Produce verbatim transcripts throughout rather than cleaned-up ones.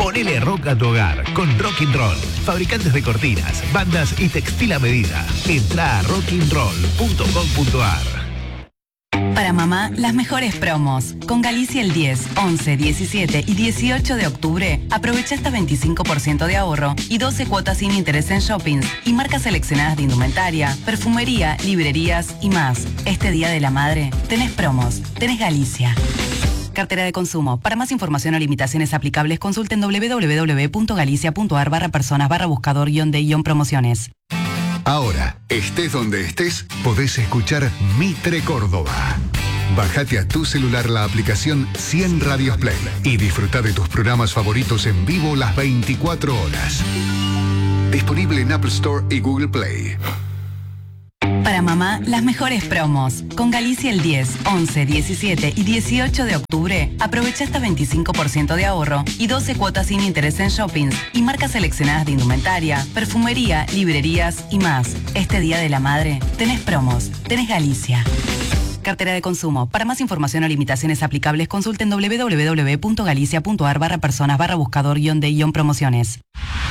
Ponele rock a tu hogar con Rock and Roll. Fabricantes de cortinas, bandas y textil a medida. Entra a rock and roll punto com punto a r. Para mamá, las mejores promos. Con Galicia el diez, once, diecisiete y dieciocho de octubre, aprovecha hasta veinticinco por ciento de ahorro y doce cuotas sin interés en shoppings y marcas seleccionadas de indumentaria, perfumería, librerías y más. Este Día de la Madre, tenés promos, tenés Galicia. Cartera de consumo. Para más información o limitaciones aplicables, consulten doble u doble u doble u punto galicia punto a r barra personas barra buscador guión de guión promociones. Ahora, estés donde estés, podés escuchar Mitre Córdoba. Bájate a tu celular la aplicación cien Radios Play y disfruta de tus programas favoritos en vivo las veinticuatro horas. Disponible en Apple Store y Google Play. Para mamá, las mejores promos. Con Galicia el diez, once, diecisiete y dieciocho de octubre, aprovecha hasta veinticinco por ciento de ahorro y doce cuotas sin interés en shoppings y marcas seleccionadas de indumentaria, perfumería, librerías y más. Este Día de la Madre, tenés promos, tenés Galicia. Cartera de consumo. Para más información o limitaciones aplicables, consulten doble u doble u doble u punto galicia punto a r barra personas barra buscador guión de guión promociones.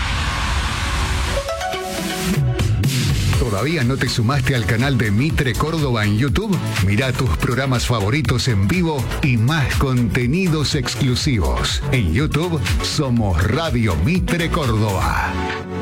¿Todavía no te sumaste al canal de Mitre Córdoba en YouTube? Mira tus programas favoritos en vivo y más contenidos exclusivos. En YouTube somos Radio Mitre Córdoba.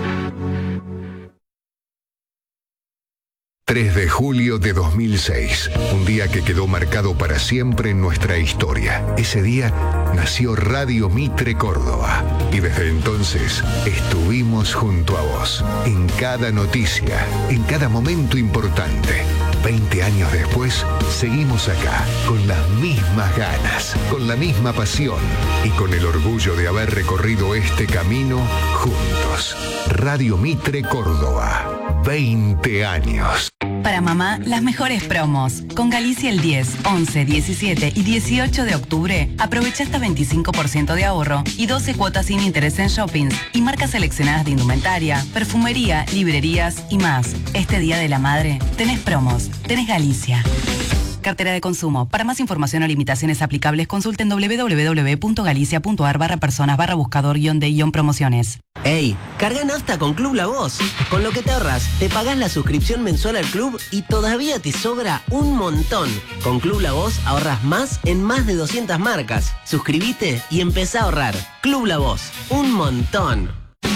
tres de julio de dos mil seis, un día que quedó marcado para siempre en nuestra historia. Ese día nació Radio Mitre Córdoba y desde entonces estuvimos junto a vos, en cada noticia, en cada momento importante. veinte años después, seguimos acá, con las mismas ganas, con la misma pasión y con el orgullo de haber recorrido este camino juntos. Radio Mitre Córdoba, veinte años. Para mamá, las mejores promos. Con Galicia el diez, once, diecisiete y dieciocho de octubre, aprovecha hasta veinticinco por ciento de ahorro y doce cuotas sin interés en shoppings y marcas seleccionadas de indumentaria, perfumería, librerías y más. Este Día de la Madre, tenés promos, tenés Galicia. Cartera de consumo. Para más información o limitaciones aplicables, consulten doble u doble u doble u punto galicia punto a r barra personas barra buscador guión de guión promociones. Ey, carga nafta con Club La Voz. Con lo que te ahorras, te pagás la suscripción mensual al club y todavía te sobra un montón. Con Club La Voz ahorras más en más de doscientas marcas. Suscribite y empezá a ahorrar. Club La Voz, un montón.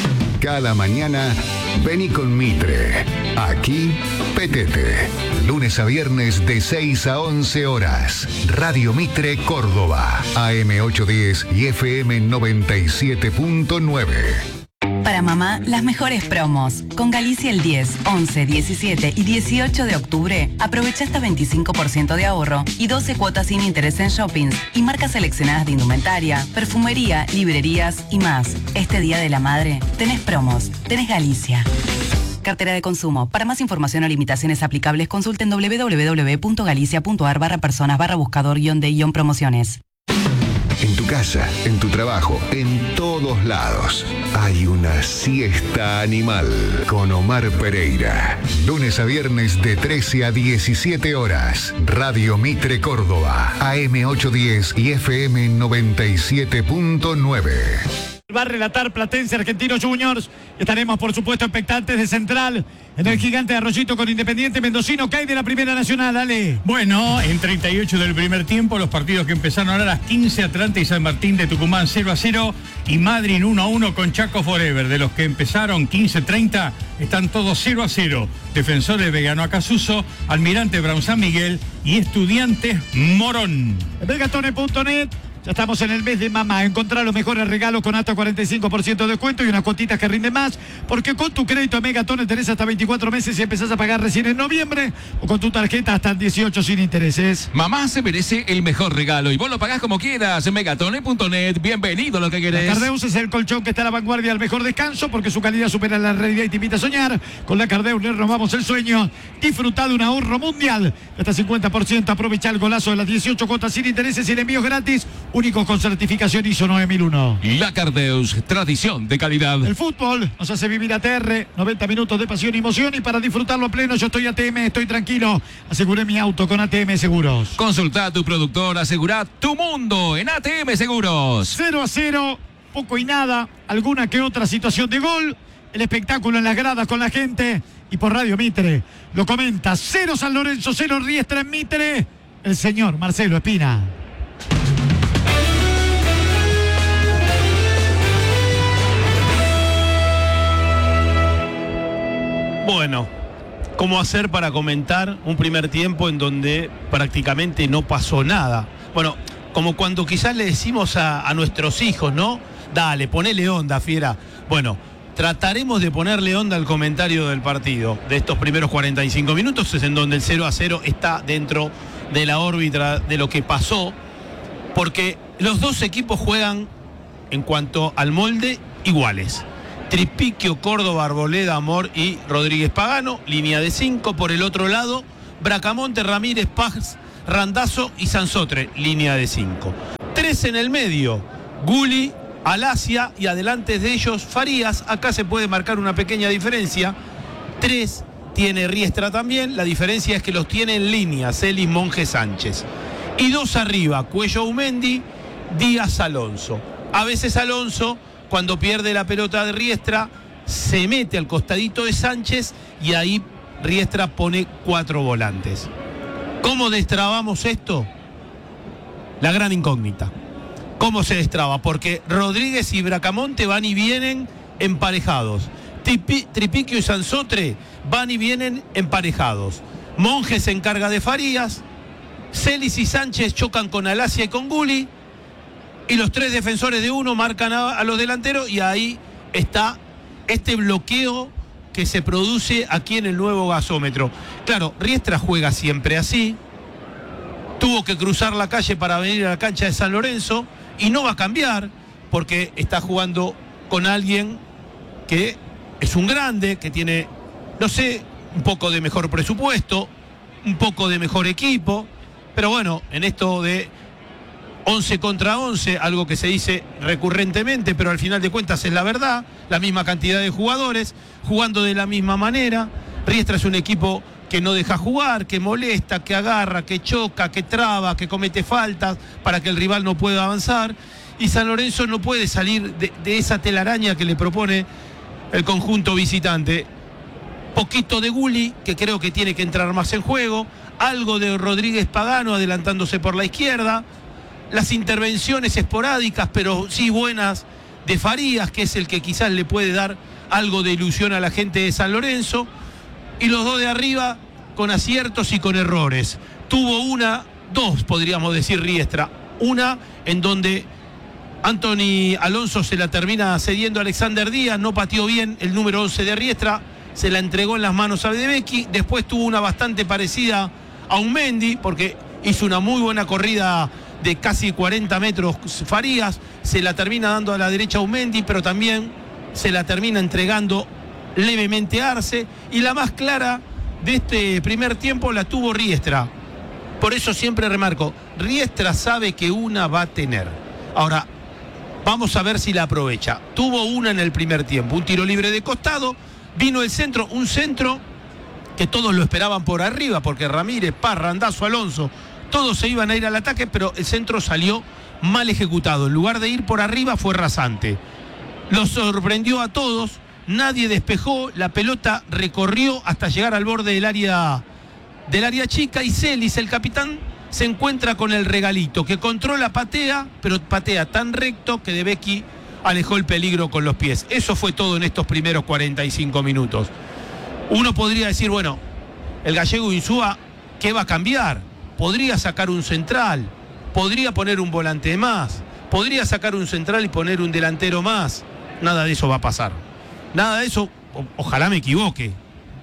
Cada mañana, vení con Mitre. Aquí, Petete. Lunes a viernes de seis a once horas. Radio Mitre Córdoba. A M ochocientos diez y F M noventa y siete punto nueve. Para mamá, las mejores promos. Con Galicia el diez, once, diecisiete y dieciocho de octubre, aprovecha hasta veinticinco por ciento de ahorro y doce cuotas sin interés en shoppings y marcas seleccionadas de indumentaria, perfumería, librerías y más. Este Día de la Madre, tenés promos, tenés Galicia. Cartera de consumo. Para más información o limitaciones aplicables, consulten doble u doble u doble u punto galicia punto a r barra personas barra buscador guión de guión promociones. En tu casa, en tu trabajo, en todos lados, hay una siesta animal con Omar Pereira. Lunes a viernes de trece a diecisiete horas. Radio Mitre Córdoba. A M ochocientos diez y F M noventa y siete punto nueve. Va a relatar Platense Argentino Juniors. Estaremos, por supuesto, expectantes de Central en el Gigante de Arroyito con Independiente Mendocino. ¿Qué hay de la Primera Nacional, Ale? Bueno, en treinta y ocho del primer tiempo, los partidos que empezaron a las quince, Atlanta y San Martín de Tucumán cero a cero y Madryn uno a uno con Chaco Forever. De los que empezaron quince treinta, están todos cero a cero. Defensores Vegano Acasuso, Almirante Brown San Miguel y Estudiantes Morón. Megatone punto net. Ya estamos en el mes de mamá. Encontrar los mejores regalos con hasta cuarenta y cinco por ciento de descuento y unas cuotitas que rinden más. Porque con tu crédito a Megatone tenés hasta veinticuatro meses y empezás a pagar recién en noviembre. O con tu tarjeta hasta dieciocho sin intereses. Mamá se merece el mejor regalo y vos lo pagás como quieras. Megatone punto net. Bienvenido a lo que querés. La Cardeus es el colchón que está a la vanguardia del mejor descanso porque su calidad supera la realidad y te invita a soñar. Con la Cardeus le robamos el sueño. Disfrutá de un ahorro mundial. Hasta cincuenta por ciento. Aprovecha el golazo de las dieciocho cuotas sin intereses y el envío gratis. Únicos con certificación I S O nueve mil uno. La Cardeus, tradición de calidad. El fútbol nos hace vivir A T R, noventa minutos de pasión y emoción, y para disfrutarlo a pleno yo estoy A T M, estoy tranquilo. Aseguré mi auto con A T M Seguros. Consulta a tu productor, asegura tu mundo en A T M Seguros. cero a cero, poco y nada, alguna que otra situación de gol, el espectáculo en las gradas con la gente y por Radio Mitre lo comenta. Cero San Lorenzo, cero Riestra en Mitre, el señor Marcelo Espina. Bueno, ¿cómo hacer para comentar un primer tiempo en donde prácticamente no pasó nada? Bueno, como cuando quizás le decimos a, a nuestros hijos, ¿no? Dale, ponele onda, fiera. Bueno, trataremos de ponerle onda al comentario del partido de estos primeros cuarenta y cinco minutos, es en donde el cero a cero está dentro de la órbita de lo que pasó, porque los dos equipos juegan en cuanto al molde iguales. Tripiquio, Córdoba, Arboleda, Amor y Rodríguez Pagano, línea de cinco. Por el otro lado, Bracamonte, Ramírez, Paz, Randazzo y Sansotre, línea de cinco. Tres en el medio, Gulli, Alasia y adelante de ellos Farías. Acá se puede marcar una pequeña diferencia. Tres tiene Riestra también, la diferencia es que los tiene en línea, Celis, Monje, Sánchez. Y dos arriba, Cuello, Aumendi, Díaz, Alonso. A veces Alonso, cuando pierde la pelota de Riestra, se mete al costadito de Sánchez y ahí Riestra pone cuatro volantes. ¿Cómo destrabamos esto? La gran incógnita. ¿Cómo se destraba? Porque Rodríguez y Bracamonte van y vienen emparejados. Tripi, Tripiquio y Sansotre van y vienen emparejados. Monje se encarga de Farías. Celis y Sánchez chocan con Alasia y con Gulli. Y los tres defensores de uno marcan a, a los delanteros y ahí está este bloqueo que se produce aquí en el nuevo gasómetro. Claro, Riestra juega siempre así. Tuvo que cruzar la calle para venir a la cancha de San Lorenzo y no va a cambiar porque está jugando con alguien que es un grande, que tiene, no sé, un poco de mejor presupuesto, un poco de mejor equipo, pero bueno, en esto de once contra once, algo que se dice recurrentemente, pero al final de cuentas es la verdad, la misma cantidad de jugadores, jugando de la misma manera. Riestra es un equipo que no deja jugar, que molesta, que agarra, que choca, que traba, que comete faltas para que el rival no pueda avanzar. Y San Lorenzo no puede salir de, de esa telaraña que le propone el conjunto visitante. Poquito de Gulli, que creo que tiene que entrar más en juego, algo de Rodríguez Pagano adelantándose por la izquierda, las intervenciones esporádicas, pero sí buenas, de Farías, que es el que quizás le puede dar algo de ilusión a la gente de San Lorenzo, y los dos de arriba con aciertos y con errores. Tuvo una, dos podríamos decir Riestra, una en donde Anthony Alonso se la termina cediendo a Alexander Díaz, no pateó bien el número once de Riestra, se la entregó en las manos a Bedevecchi. Después tuvo una bastante parecida a Aumendi, porque hizo una muy buena corrida de casi cuarenta metros Farías, se la termina dando a la derecha a Aumendi, pero también se la termina entregando levemente a Arce, y la más clara de este primer tiempo la tuvo Riestra. Por eso siempre remarco, Riestra sabe que una va a tener. Ahora, vamos a ver si la aprovecha. Tuvo una en el primer tiempo, un tiro libre de costado, vino el centro, un centro que todos lo esperaban por arriba, porque Ramírez, Paz, Randazzo, Alonso, todos se iban a ir al ataque, pero el centro salió mal ejecutado. En lugar de ir por arriba fue rasante. Los sorprendió a todos, nadie despejó, la pelota recorrió hasta llegar al borde del área, del área chica, y Celis, el capitán, se encuentra con el regalito, que controla, patea, pero patea tan recto que Bedevecchi alejó el peligro con los pies. Eso fue todo en estos primeros cuarenta y cinco minutos. Uno podría decir, bueno, el gallego Insúa, ¿qué va a cambiar? Podría sacar un central, podría poner un volante más, podría sacar un central y poner un delantero más. Nada de eso va a pasar. Nada de eso, o, ojalá me equivoque.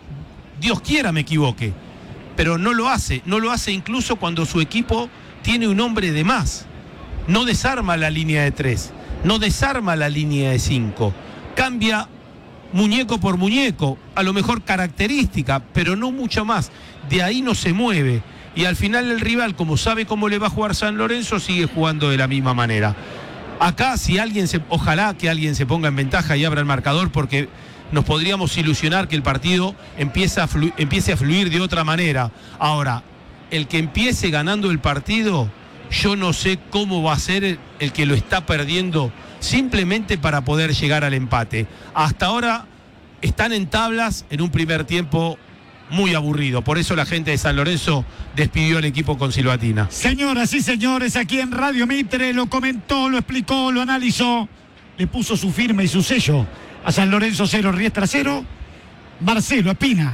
Dios quiera me equivoque. Pero no lo hace, no lo hace incluso cuando su equipo tiene un hombre de más. No desarma la línea de tres, no desarma la línea de cinco. Cambia muñeco por muñeco, a lo mejor característica, pero no mucho más. De ahí no se mueve. Y al final el rival, como sabe cómo le va a jugar San Lorenzo, sigue jugando de la misma manera. Acá, si alguien se, ojalá que alguien se ponga en ventaja y abra el marcador, porque nos podríamos ilusionar que el partido empiece a, flu, empiece a fluir de otra manera. Ahora, el que empiece ganando el partido yo no sé cómo va a ser el, el que lo está perdiendo simplemente para poder llegar al empate. Hasta ahora están en tablas en un primer tiempo muy aburrido. Por eso la gente de San Lorenzo despidió al equipo con silbatina. Señoras y señores, aquí en Radio Mitre lo comentó, lo explicó, lo analizó, le puso su firma y su sello a San Lorenzo cero, Riestra cero, Marcelo Espina.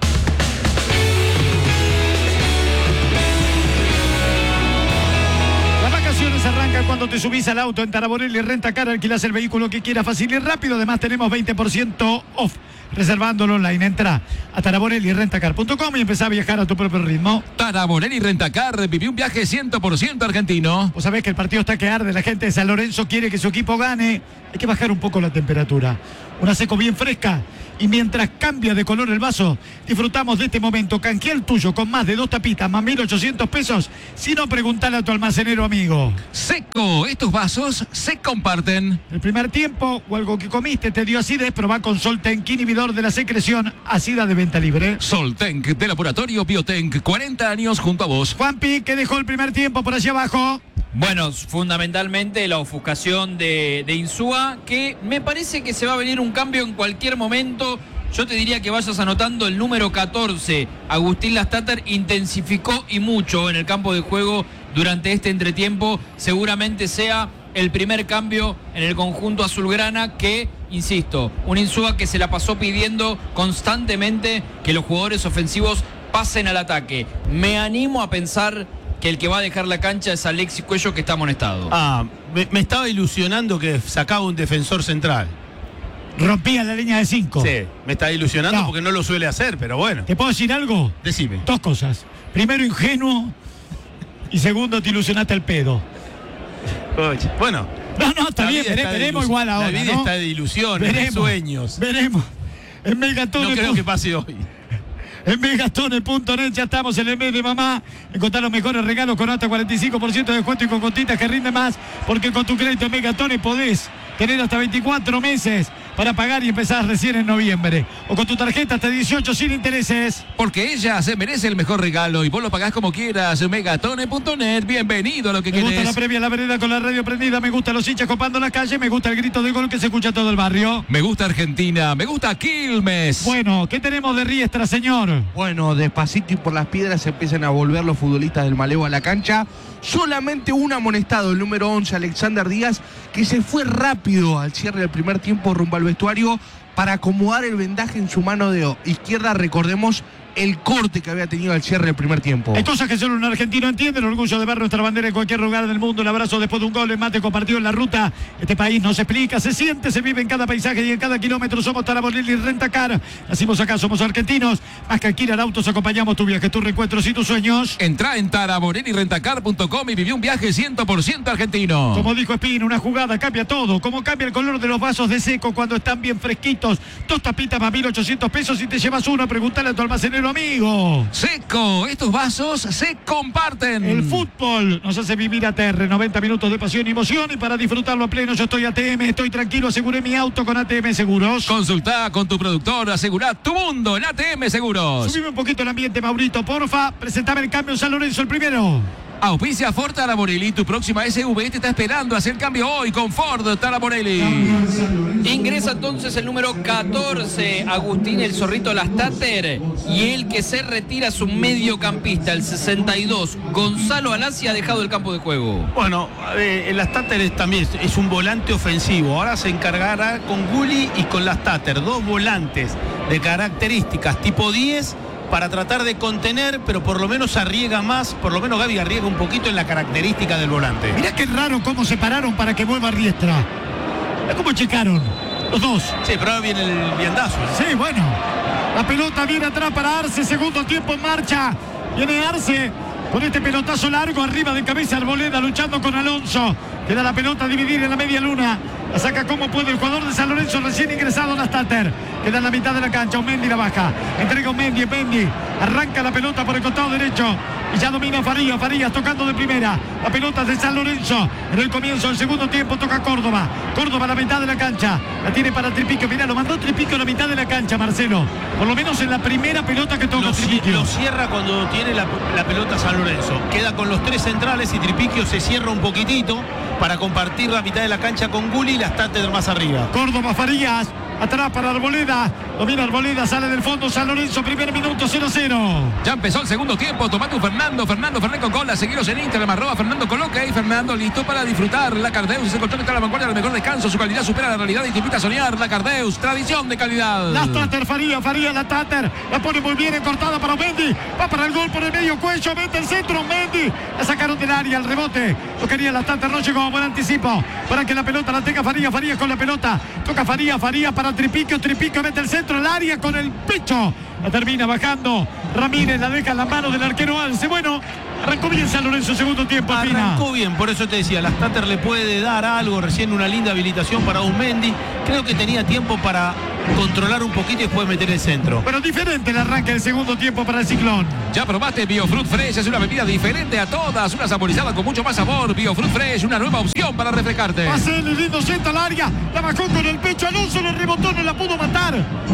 Las vacaciones arrancan cuando te subís al auto en Taraborelli Rentacar, alquilás el vehículo que quieras fácil y rápido. Además tenemos veinte por ciento off reservándolo online. Entra a taraborelli rentacar punto com y empezá a viajar a tu propio ritmo. Taraborelli Rentacar, viví un viaje cien por ciento argentino. Vos sabés que el partido está que arde, la gente de San Lorenzo quiere que su equipo gane. Hay que bajar un poco la temperatura. Una seco bien fresca. Y mientras cambia de color el vaso, disfrutamos de este momento. Canjea el tuyo con más de dos tapitas, más mil ochocientos pesos. Si no, preguntale a tu almacenero amigo. Seco, estos vasos se comparten. El primer tiempo o algo que comiste te dio acidez, probá con Soltenk, inhibidor de la secreción ácida de venta libre. Soltenk, de Laboratorio Biotenk, cuarenta años junto a vos. Juanpi, ¿qué dejó el primer tiempo por allá abajo? Bueno, fundamentalmente la ofuscación de, de Insúa, que me parece que se va a venir un cambio en cualquier momento. Yo te diría que vayas anotando el número catorce. Agustín Lastater intensificó y mucho en el campo de juego durante este entretiempo. Seguramente sea el primer cambio en el conjunto azulgrana que, insisto, un Insúa que se la pasó pidiendo constantemente que los jugadores ofensivos pasen al ataque. Me animo a pensar que el que va a dejar la cancha es Alexis Cuello, que está amonestado. Ah, me, me estaba ilusionando que sacaba un defensor central. Rompía la línea de cinco. Sí, me está ilusionando No. porque no lo suele hacer, pero bueno. ¿Te puedo decir algo? Decime. Dos cosas. Primero, ingenuo. Y segundo, te ilusionaste al pedo. Oye, bueno. No, no, está la bien, vida vere- está de veremos ilus- igual ahora, La vida ¿no? está de ilusiones, de Veremos. sueños. Veremos. En Megatone. No creo que pase hoy. En megatone punto net ya estamos en el mes de mamá. Encontrar los mejores regalos con hasta cuarenta y cinco por ciento de descuento y con contitas que rinden más. Porque con tu crédito en Megatone podés tener hasta veinticuatro meses para pagar y empezar recién en noviembre. O con tu tarjeta hasta dieciocho sin intereses. Porque ella se merece el mejor regalo y vos lo pagás como quieras. Megatone punto net, bienvenido a lo que Me gusta querés. la previa, la vereda con la radio prendida. Me gustan los hinchas copando la calle. Me gusta el grito de gol que se escucha todo el barrio. Me gusta Argentina, me gusta Quilmes. Bueno, ¿qué tenemos de Riestra, señor? Bueno, despacito y por las piedras se empiezan a volver los futbolistas del Malevo a la cancha. Solamente un amonestado, el número once, Alexander Díaz, que se fue rápido al cierre del primer tiempo rumbo al vestuario para acomodar el vendaje en su mano de izquierda. Recordemos el corte que había tenido al cierre del primer tiempo. Hay cosas que solo un argentino entiende. El orgullo de ver nuestra bandera en cualquier lugar del mundo. El abrazo después de un gol, el mate compartido en la ruta. Este país no se explica, se siente, se vive en cada paisaje y en cada kilómetro. Somos Taraborelli Rentacar. Nacimos acá, somos argentinos. Más que alquilar autos, acompañamos tu viaje, tus reencuentros y tus sueños. Entrá en taraborelli rentacar punto com y viví un viaje cien por ciento argentino. Como dijo Espín, una jugada cambia todo. Como cambia el color de los vasos de seco cuando están bien fresquitos. Dos tapitas más mil ochocientos pesos y te llevas uno. Preguntale a tu almacenero amigo. Seco, estos vasos se comparten. El fútbol nos hace vivir a T R, noventa minutos de pasión y emoción, y para disfrutarlo a pleno yo estoy A T M, estoy tranquilo, aseguré mi auto con A T M Seguros. Consultá con tu productor, asegurá tu mundo en A T M Seguros. Subime un poquito el ambiente, Maurito, porfa, presentame el cambio en San Lorenzo, el primero. Auspicia Ford Taraborelli, tu próxima S U V te está esperando a hacer cambio hoy con Ford Taraborelli. Ingresa entonces el número catorce, Agustín el Zorrito Lastater, y el que se retira es un mediocampista, el sesenta y dos, Gonzalo Alasi, ha dejado el campo de juego. Bueno, eh, el Lastater es, también es, es un volante ofensivo. Ahora se encargará con Gulli y con Lastater, dos volantes de características tipo diez para tratar de contener, pero por lo menos arriesga más, por lo menos Gaby arriesga un poquito en la característica del volante. Mirá qué raro cómo se pararon para que vuelva Riestra. Mirá cómo checaron los dos. Sí, pero ahora viene el viandazo. Sí, bueno. La pelota viene atrás para Arce, segundo tiempo en marcha. Viene Arce con este pelotazo largo arriba de cabeza Arboleda luchando con Alonso. Queda la pelota a dividir en la media luna. La saca como puede el jugador de San Lorenzo recién ingresado a Lastater. Queda en la mitad de la cancha. Mendy la baja. Entrega un Mendy. Mendy arranca la pelota por el costado derecho. Y ya domina Farías. Farías tocando de primera. La pelota de San Lorenzo. En el comienzo del segundo tiempo toca Córdoba. Córdoba a la mitad de la cancha. La tiene para Tripiquio. Mirá, lo mandó Tripiquio a la mitad de la cancha, Marcelo. Por lo menos en la primera pelota que toca lo, Tripiquio. Lo cierra cuando tiene la, la pelota San Lorenzo. Queda con los tres centrales y Tripiquio se cierra un poquitito para compartir la mitad de la cancha con Gulli y la Stater más arriba. Córdoba, Farías. Atrás para Arboleda. Domina Arboleda, sale del fondo San Lorenzo, primer minuto, cero cero. Ya empezó el segundo tiempo, tomando Fernando, Fernando Fernández con cola, seguiros en Instagram, arroba Fernando Coloca y Fernando listo para disfrutar. La Cardeus se encontró que está a la vanguardia del mejor descanso, su calidad supera la realidad y te invita a soñar. La Cardeus, tradición de calidad. La Tater, Faría, Faría, la Tater, la pone muy bien cortada para Mendy, va para el gol por el medio, Cuello, mete el centro, Mendy, la sacaron del área, el rebote, lo quería la Tater, no llegó, buen anticipo, para que la pelota la tenga Faría, Faría con la pelota, toca Faría, Faría para Tripiquio, Tripiquio mete el centro, el área con el pecho, la termina bajando, Ramírez la deja en las manos del arquero Alce, bueno, arrancó bien San Lorenzo segundo tiempo. Arrancó Pina. bien, por eso te decía, la Stater le puede dar algo, recién una linda habilitación para un Mendy, creo que tenía tiempo para controlar un poquito y después meter el centro. Pero diferente el arranque del segundo tiempo para el Ciclón. Ya probaste Biofruit Fresh, es una bebida diferente a todas, una saborizada con mucho más sabor. Biofruit Fresh, una nueva opción para refrescarte. Pase el lindo centro al área, la bajó con el pecho, Alonso le rebotó, no la pudo matar.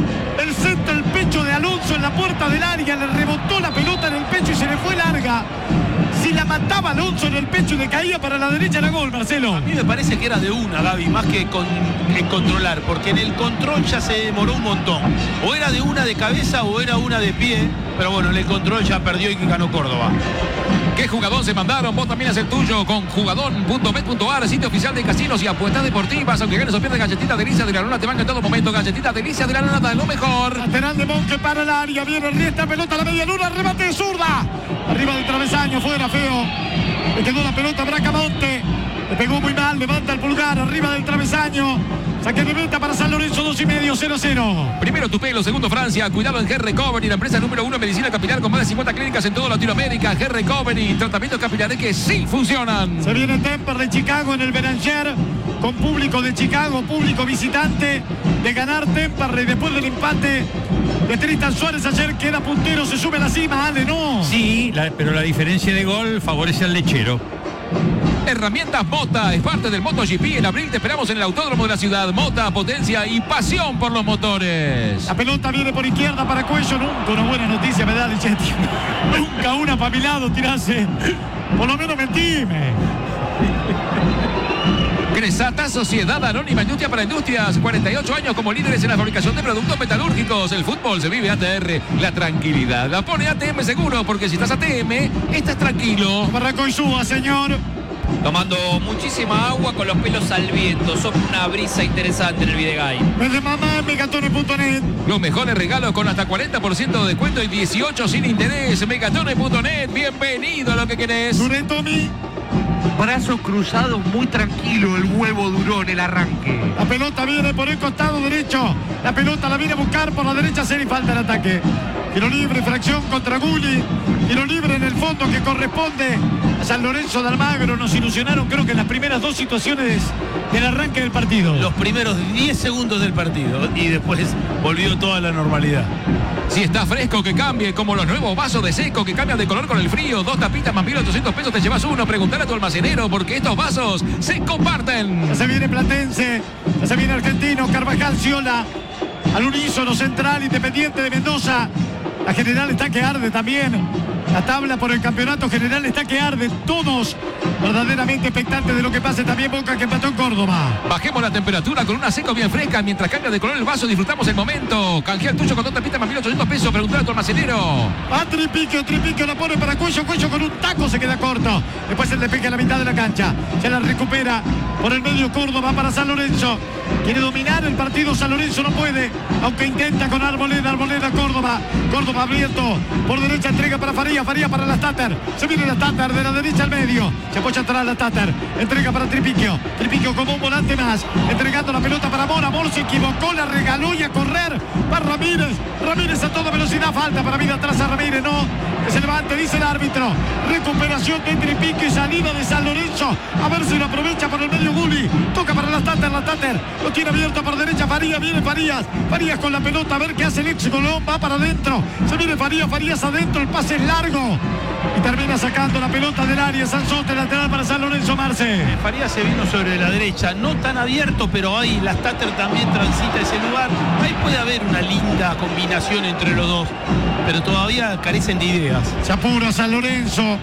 El centro, el pecho de Alonso en la puerta del área, le rebotó la pelota en el pecho y se le fue larga. Si la mataba Alonso en el pecho y le caía para la derecha era gol, Marcelo. A mí me parece que era de una, Gaby, más que con, en controlar, porque en el control ya se demoró un montón. O era de una de cabeza o era una de pie, pero bueno, en el control ya perdió y ganó Córdoba. ¿Qué jugador se mandaron? Vos también haces el tuyo con jugadón punto met punto ar, sitio oficial de casinos y apuestas deportivas. Aunque ganes o pierdas, galletitas delicias de la luna te van en todo momento. Galletitas delicias de la luna, de lo mejor. Lateral de Monque para el área, viene Riesta, pelota a la media luna, remate de zurda. Arriba del travesaño, fuera feo. Le quedó la pelota a Bracamonte. Le pegó muy mal, levanta el pulgar, arriba del travesaño. Saque de meta para San Lorenzo, dos y medio, cero cero. Primero tu pelo, segundo Francia. Cuidado en G-Recovery, la empresa número uno en medicina capilar con más de cincuenta clínicas en toda Latinoamérica. G-Recovery, tratamientos capilares que sí funcionan. Se viene Temper de Chicago en el Beranger, con público de Chicago, público visitante. De ganar Temperley después del empate de Tristan Suárez ayer, queda puntero, se sube a la cima, Ale, ¿no? Sí, la, pero la diferencia de gol favorece al lechero. Herramientas Mota es parte del MotoGP. En abril te esperamos en el Autódromo de la ciudad. Mota, potencia y pasión por los motores. La pelota viene por izquierda para Cuello. Nunca una buena noticia me da Lichetti. Nunca una para mi lado tirase. Por lo menos mentime. Cresata, Sociedad Anónima Industria para Industrias. cuarenta y ocho años como líderes en la fabricación de productos metalúrgicos. El fútbol se vive A T R. La tranquilidad la pone A T M Seguro, porque si estás A T M, estás tranquilo. Barranco y suba, señor. Tomando muchísima agua con los pelos al viento. Sopla una brisa interesante en el Videgain. Desde mamá en megatones punto net. Los mejores regalos con hasta cuarenta por ciento de descuento y dieciocho sin interés. megatones punto net. Bienvenido a lo que querés. Duré, Tommy. Brazos cruzados, muy tranquilo, el huevo duró en el arranque. La pelota viene por el costado derecho. La pelota la viene a buscar por la derecha, hacer y falta el ataque. Tiro libre, fracción contra Gulli. Tiro libre en el fondo que corresponde a San Lorenzo de Almagro. Nos ilusionaron, creo que en las primeras dos situaciones del arranque del partido. Los primeros diez segundos del partido y después volvió toda la normalidad. Si está fresco, que cambie, como los nuevos vasos de seco que cambian de color con el frío. Dos tapitas más mil ochocientos pesos, te llevas uno. Preguntale a tu almacenero, porque estos vasos se comparten. Ya se viene Platense, ya se viene Argentino, Carvajal, Ciola, al unísono central, Independiente de Mendoza. La general está que arde también. La tabla por el campeonato general está que arde. Todos verdaderamente expectantes de lo que pase. También Boca, que empató en Córdoba. Bajemos la temperatura con una seco bien fresca. Mientras cambia de color el vaso, disfrutamos el momento. Canjea el tuyo con dos tapitas más mil ochocientos pesos. Preguntale a tu almacenero. A Tripiquio, Tripiquio la pone para Cuello. Cuello con un taco se queda corto. Después el despeje a la mitad de la cancha. Se la recupera por el medio Córdoba para San Lorenzo. Quiere dominar el partido San Lorenzo, no puede. Aunque intenta con Arboleda, Arboleda, Córdoba. Córdoba abierto. Por derecha entrega para Farías. Faría, Faría para la Stater. Se viene la Stater de la derecha al medio. Se apoya atrás la Stater. Entrega para Tripiquio. Tripiquio como un volante más. Entregando la pelota para Mora. Mora se equivocó, la regaló y a correr para Ramírez. Ramírez a toda velocidad. Falta para vida atrás a Ramírez. No. Que se levante, dice el árbitro. Recuperación de Tripiquio y salida de San Lorenzo. A ver si lo aprovecha por el medio Gulli. Toca para la Stater. La Stater lo tiene abierto por derecha. Farías. Viene Farías. Farías con la pelota. A ver qué hace el ex Colón. Va para adentro. Se viene Farías. Farías adentro. El pase es largo. Y termina sacando la pelota del área. Sanzote, lateral para San Lorenzo. Marce. Farías se vino sobre la derecha. No tan abierto, pero ahí la Stater también transita ese lugar. Ahí puede haber una linda combinación entre los dos. Pero todavía carecen de ideas. Se apura San Lorenzo.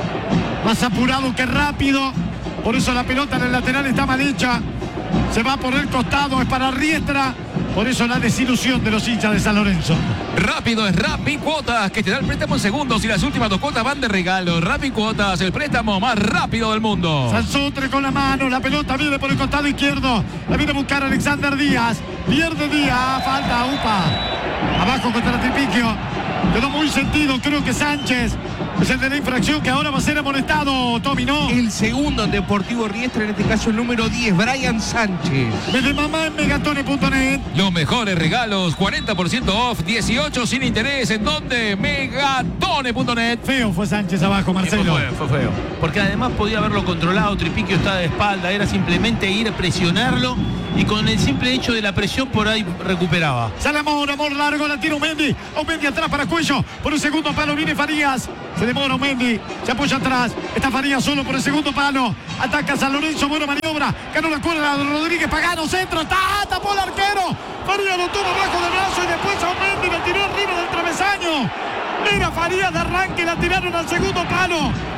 Más apurado que rápido. Por eso la pelota en el lateral está mal hecha. Se va por el costado. Es para Riestra. Por eso la desilusión de los hinchas de San Lorenzo. Rápido es Rappi Cuotas, que te da el préstamo en segundos y las últimas dos cuotas van de regalo. Rappi Cuotas, el préstamo más rápido del mundo. Sansotre con la mano, la pelota viene por el costado izquierdo. La viene a buscar Alexander Díaz. Pierde Díaz, falta Upa. Abajo contra Tripiquio. Quedó muy sentido, creo que Sánchez es el de la infracción que ahora va a ser amonestado, Tommy, ¿no? El segundo en Deportivo Riestra, en este caso el número diez, Brian Sánchez. Desde mamá en megatone punto net. Los mejores regalos, cuarenta por ciento off, dieciocho sin interés. ¿En dónde? megatone punto net. Feo fue Sánchez abajo, Marcelo. Fue, fue feo. Porque además podía haberlo controlado. Tripiquio está de espalda. Era simplemente ir a presionarlo. Y con el simple hecho de la presión por ahí recuperaba. Sale Amor, Amor largo, la tira Umendi. Umendi atrás para Cuello. Por el segundo palo viene Farías. Se demora Umendi. Se apoya atrás. Está Farías solo por el segundo palo. Ataca San Lorenzo. Buena maniobra. Ganó la cuerda. Rodríguez Pagano. Centro. Está. Tapó el arquero. Farías lo tuvo bajo del brazo y después a Umendi la tiró arriba del travesaño. Mira Farías de arranque. La tiraron al segundo palo.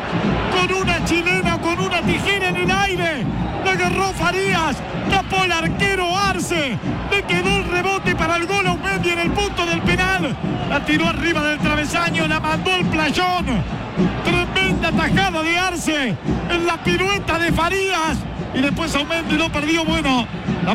Con una chilena, con una tijera en el aire. La agarró Farías. Tapó el arquero Arce. Le quedó el rebote para el gol a Umendi en el punto del penal. La tiró arriba del travesaño. La mandó el playón. Tremenda tajada de Arce en la pirueta de Farías. Y después Aumendi lo perdió. Bueno,